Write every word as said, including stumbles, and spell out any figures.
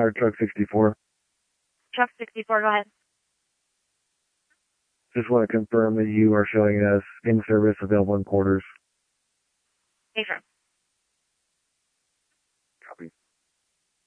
Fire Truck sixty-four. Truck sixty-four, go ahead. Just want to confirm that you are showing us in service available in quarters. Affirm.